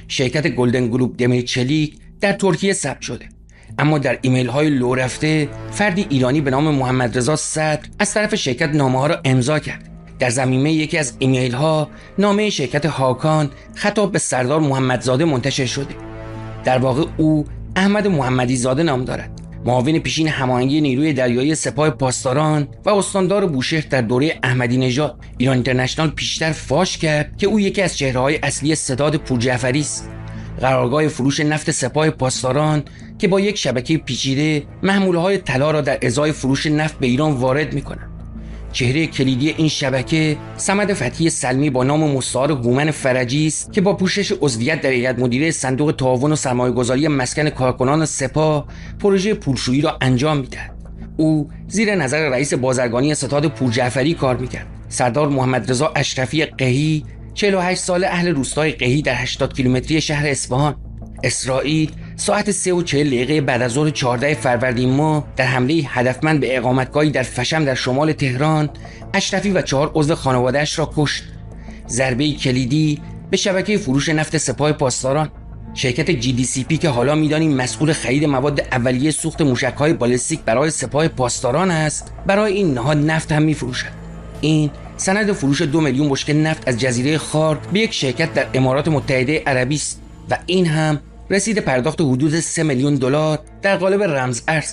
شرکت گلدن گروپ دمیرچلیک در ترکیه ثبت شده، اما در ایمیل های لو رفته فردی ایرانی به نام محمد رضا صدر از طرف شرکت نامه ها را امضا کرد. در ضمیمه یکی از ایمیل ها نامه شرکت هاکان خطاب به سردار محمدزاده منتشر شده. در واقع او احمد محمدی زاده نام دارد، معاون پیشین هماهنگی نیروی دریایی سپاه پاسداران و استاندار بوشهر در دوره احمدی نژاد. ایران اینترنشنال پیشتر فاش کرد که او یکی از چهره‌های اصلی ستاد پورجعفری است، قرارگاه فروش نفت سپاه پاسداران که با یک شبکه پیچیده محموله‌های طلا را در ازای فروش نفت به ایران وارد می‌کند. چهره کلیدی این شبکه صمد فتحی سلمی با نام مستعار هومن فرجی است که با پوشش عضویت در هیئت مدیره صندوق تعاون و سرمایه‌گذاری مسکن کارکنان سپاه پروژه پولشویی را انجام می‌دهد. او زیر نظر رئیس بازرگانی ستاد پورجعفری کار می‌کرد. سردار محمد رضا اشرفی قحی 48 ساله اهل روستای قحی در 80 کیلومتری شهر اصفهان. اسرائیل ساعت 3:40 بعد از ظهر 14 فروردین ماه در حمله هدفمند به اقامتگاهی در فشم در شمال تهران اشرفی و 4 عضو خانواده‌اش را کشت. ضربه کلیدی به شبکه فروش نفت سپاه پاسداران. شرکت GDCP که حالا می‌دانیم مسئول خرید مواد اولیه سوخت موشک‌های بالستیک برای سپاه پاسداران است، برای این نهاد نفت هم می‌فروشد. این سند فروش 2 میلیون بشکه نفت از جزیره خارک به یک شرکت در امارات متحده عربی است و این هم رسید پرداخت حدود 3 میلیون دلار در قالب رمز ارز.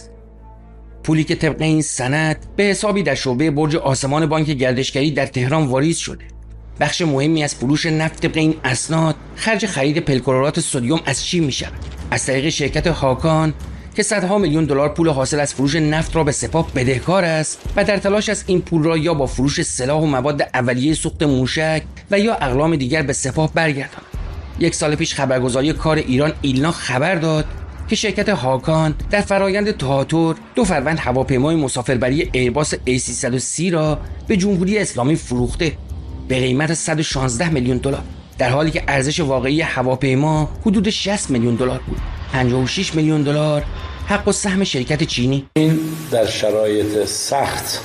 پولی که طبق این سند به حسابی در شعبه برج آسمان بانک گردشگری در تهران واریز شده. بخش مهمی از فروش نفت طبق این اسناد خرج خرید پلکلورات سدیم از چین می شود، از طریق شرکت هاکان که صدها میلیون دلار پول حاصل از فروش نفت را به سپاه بدهکار است و در تلاش است این پول را یا با فروش سلاح و مواد اولیه سوخت موشک و یا اقلام دیگر به سپاه برگرداند. 1 سال پیش خبرگزاری کار ایران ایلنا خبر داد که شرکت هاکان در فرایند تهاتر 2 فروند هواپیمای مسافربری ایرباس A330 را به جمهوری اسلامی فروخته به قیمت 116 میلیون دلار، در حالی که ارزش واقعی هواپیما حدود 60 میلیون دلار بود. 56 میلیون دلار حق و سهم شرکت چینی. این در شرایط سخت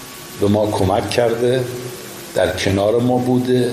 به ما کمک کرده، در کنار ما بوده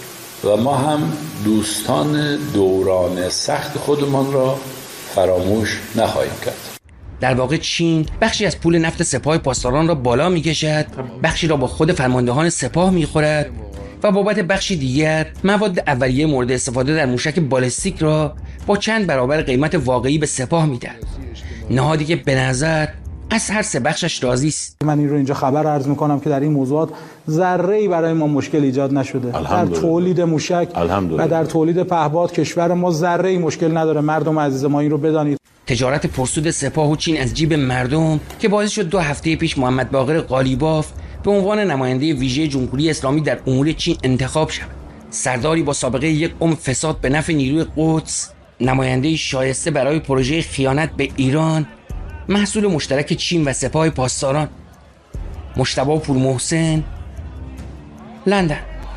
و ما هم دوستان دوران سخت خودمان را فراموش نخواهیم کرد. در واقع چین بخشی از پول نفت سپاه پاسداران را بالا می‌کشد، بخشی را با خود فرماندهان سپاه می‌خورد و بابت بخشی دیگر مواد اولیه مورد استفاده در موشک بالستیک را با چند برابر قیمت واقعی به سپاه می‌دهد. نهادی که به نظر از هر 3 بخشش راضی است. من این رو اینجا خبر عرض می‌کنم که در این موضوعات ذره‌ای برای ما مشکل ایجاد نشده. در تولید موشک و در تولید پهپاد کشور ما ذره‌ای مشکل نداره. مردم عزیز ما این رو بدانید. تجارت پرسود سپاه و چین از جیب مردم که باعث شد 2 هفته پیش محمد باقر قالیباف به عنوان نماینده ویژه جمهوری اسلامی در امور چین انتخاب شود. سرداری با سابقه 1 عمر فساد به نفع نیروی قدس، نماینده شایسته برای پروژه خیانت به ایران، محصول مشترک چین و سپاه پاسداران. مجتبی پورمحسن، لندن.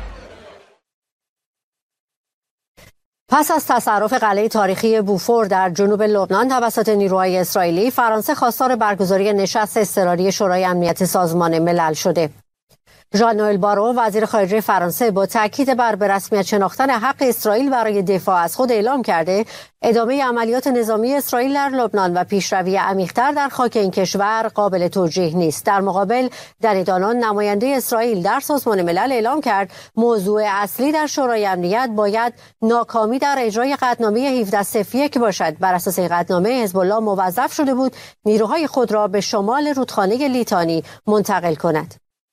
پس از تصرف قلعه تاریخی بوفور در جنوب لبنان توسط نیروهای اسرائیلی، فرانسه خواستار برگزاری نشست اضطراری شورای امنیت سازمان ملل شده. ژان نوئل بارو وزیر خارجه فرانسه با تاکید بر به رسمیت شناختن حق اسرائیل برای دفاع از خود اعلام کرده ادامه عملیات نظامی اسرائیل در لبنان و پیشروی عمیق‌تر در خاک این کشور قابل توجیه نیست. در مقابل دانیدانان نماینده اسرائیل در سازمان ملل اعلام کرد موضوع اصلی در شورای امنیت باید ناکامی در اجرای قطعنامه 1701 که باشد. بر اساس این قطعنامه حزب الله موظف شده بود نیروهای خود را به شمال رودخانه لیتانی منتقل کند.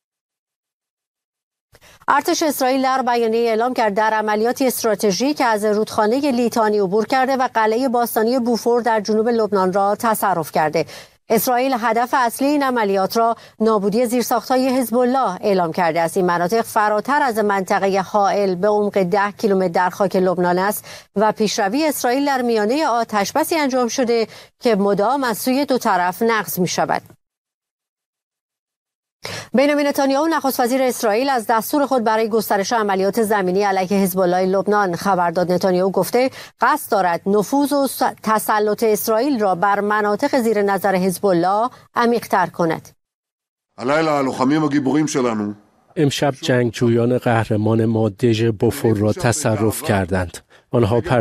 ارتش اسرائیل در بیانیه اعلام کرد در عملیاتی استراتژیک که از رودخانه لیتانی عبور کرده و قلعه باستانی بوفور در جنوب لبنان را تصرف کرده. اسرائیل هدف اصلی این عملیات را نابودی زیرساخت‌های حزب الله اعلام کرده است. این مناطق فراتر از منطقه حائل به عمق 10 کیلومتر در خاک لبنان است و پیشروی اسرائیل در میانه آتش‌بسی انجام شده که مدام از سوی 2 طرف نقض می‌شود. بنیامین نتانیاهو نخست وزیر اسرائیل از دستور خود برای گسترش عملیات زمینی علیه حزب الله لبنان خبر داد. نتانیاهو گفته قصد دارد نفوذ و تسلط اسرائیل را بر مناطق زیر نظر حزب الله عمیق‌تر کند. امشب جنگجویان قهرمان ما دژ بوفور را تصرف کردند. آنها